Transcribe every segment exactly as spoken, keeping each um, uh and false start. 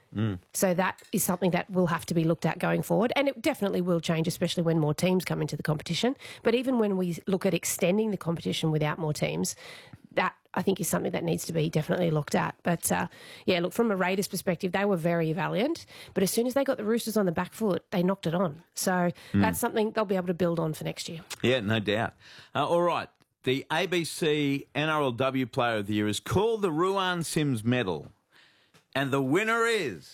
Mm. So that is something that will have to be looked at going forward, and it definitely will change, especially when more teams come into the competition. But even when we look at extending the competition without more teams, that I think is something that needs to be definitely looked at. But uh, yeah, look, from a Raiders perspective, they were very valiant, but as soon as they got the Roosters on the back foot, they knocked it on. So mm. that's something they'll be able to build on for next year. Yeah, no doubt. Uh, all right. The A B C N R L W Player of the Year is called the Ruan Sims Medal. And the winner is...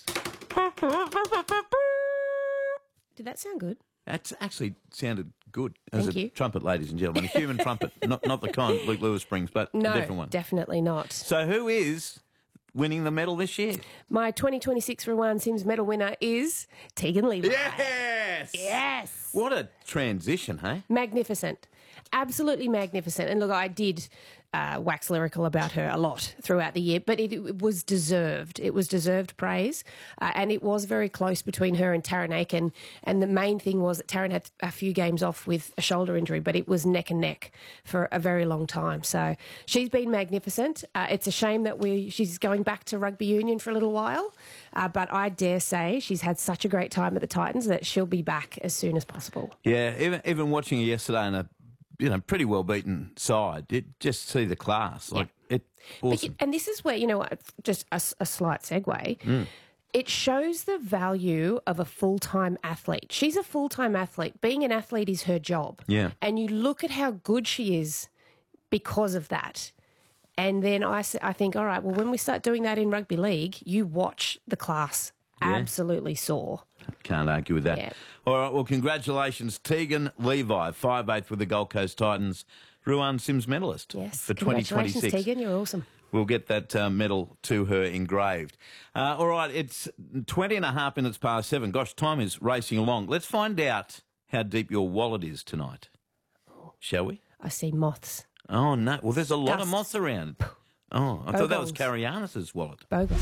Did that sound good? That's actually sounded good as Thank a you. trumpet, ladies and gentlemen. A human trumpet. Not not the kind Luke Lewis brings, but no, a different one. Definitely not. So who is winning the medal this year? My twenty twenty-six Ruan Sims medal winner is Tegan Levi. Yes! Yes! What a transition, hey? Magnificent. Absolutely magnificent. And look, I did uh, wax lyrical about her a lot throughout the year, but it, it was deserved. It was deserved praise. Uh, and it was very close between her and Taryn Aiken. And the main thing was that Taryn had a few games off with a shoulder injury, but it was neck and neck for a very long time. So she's been magnificent. Uh, it's a shame that we she's going back to rugby union for a little while. Uh, but I dare say she's had such a great time at the Titans that she'll be back as soon as possible. Yeah, even even watching her yesterday in a you know pretty well beaten side, it just see the class like yeah. it. Awesome. But you, and this is where you know what, just a, a slight segue. Mm. It shows the value of a full-time athlete. She's a full-time athlete. Being an athlete is her job. Yeah, and you look at how good she is because of that. And then I, I think, all right, well, when we start doing that in rugby league, you watch the class yeah. absolutely soar. Can't argue with that. Yeah. All right, well, congratulations, Tegan Levi, five eighth with the Gold Coast Titans, Ruan Sims medalist yes, for twenty twenty-six. Congratulations, Tegan, you're awesome. We'll get that uh, medal to her engraved. Uh, all right, it's twenty and a half minutes past seven. Gosh, time is racing along. Let's find out how deep your wallet is tonight, shall we? I see moths. Oh, no. Well, there's a lot Dust. of moths around. Oh, I thought that was Carianus's wallet. Bogus.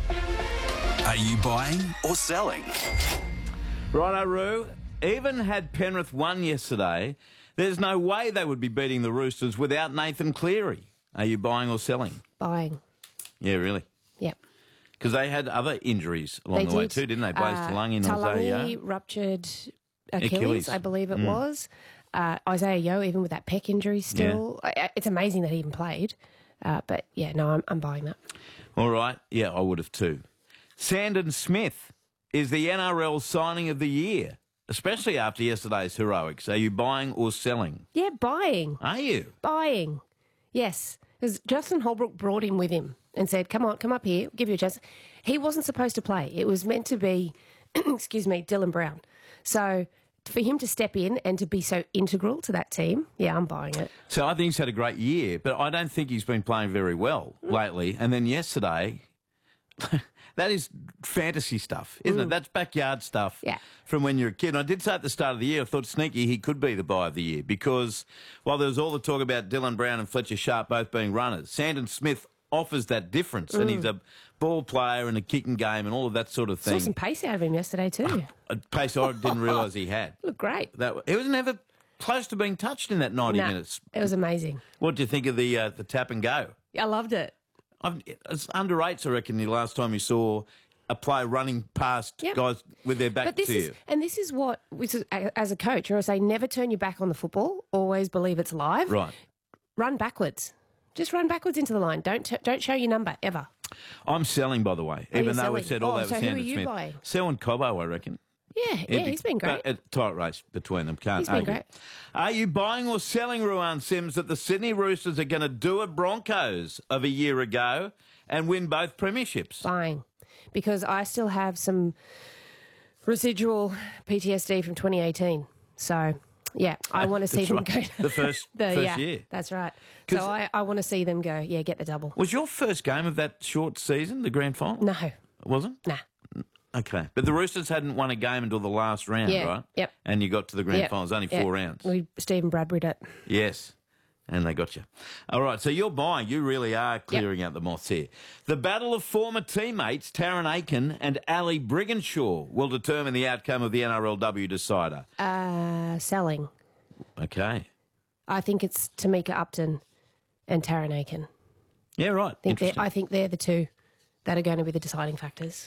Are you buying or selling? Righto, Roo. Even had Penrith won yesterday, there's no way they would be beating the Roosters without Nathan Cleary. Are you buying or selling? Buying. Yeah, really? Yep. Because they had other injuries along They the way did. too, didn't they? Blaze Uh, Talangi and Talangi Isaiah Yeo. ruptured Achilles, Achilles. I believe it Mm. was. Uh, Isaiah Yeo, even with that pec injury still. I- It's amazing that he even played. Uh, but, yeah, no, I'm, I'm buying that. All right. Yeah, I would have too. Sandon Smith is the N R L signing of the year, especially after yesterday's heroics. Are you buying or selling? Yeah, buying. Are you? Buying. Yes. Because Justin Holbrook brought him with him and said, come on, come up here, give you a chance. He wasn't supposed to play. It was meant to be, excuse me, Dylan Brown. So for him to step in and to be so integral to that team, yeah, I'm buying it. So I think he's had a great year, but I don't think he's been playing very well lately. And then yesterday, that is fantasy stuff, isn't Mm. it? That's backyard stuff Yeah. from when you're a kid. And I did say at the start of the year, I thought sneaky he could be the buy of the year because while there was all the talk about Dylan Brown and Fletcher Sharp both being runners, Sandon Smith offers that difference. And he's a ball player and a kicking game and all of that sort of thing. Saw some pace out of him yesterday too. A pace I didn't realise he had. Looked great. That He was never close to being touched in that ninety Nah, minutes. it was amazing. What do you think of the uh, the tap and go? I loved it. I've, it's under eights, I reckon, the last time you saw a player running past Yep. guys with their back But this to is, you. and this is what, which is, as a coach, I say, never turn your back on the football. Always believe it's live. Right. Run backwards. Just run backwards into the line. Don't t- don't show your number ever. I'm selling, by the way, Are you even though we selling? said all Oh, that so was who Sandon are you Smith. buying? Selling Cobbo, I reckon. Yeah, yeah, It'd be- he's been great. A tight race between them. Can't He's been argue. great. Are you buying or selling, Ruan Sims, that the Sydney Roosters are going to do a Broncos of a year ago and win both premierships? Buying, because I still have some residual P T S D from twenty eighteen. So, yeah, I want to see That's them right. go. The first- first yeah, year. That's right. 'Cause- So I, I want to see them go, yeah, get the double. Was your first game of that short season the grand final? No. It wasn't? Nah. Okay. But the Roosters hadn't won a game until the last round, Yeah, right? yep. And you got to the grand Yep, final. It was only yep. four rounds. We Stephen Bradbury it. Yes. And they got you. All right, so you're buying. You really are clearing out the moths here. The battle of former teammates Taryn Aiken and Ali Brigginshaw will determine the outcome of the N R L W decider. Uh, selling. Okay. I think it's Tamika Upton and Taryn Aiken. Yeah, right. I think, they're, Interesting. I think they're the two that are going to be the deciding factors.